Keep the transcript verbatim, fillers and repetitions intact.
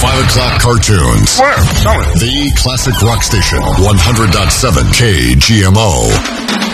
five o'clock cartoons. Where? Tell me. The classic rock station, one hundred point seven K G M O.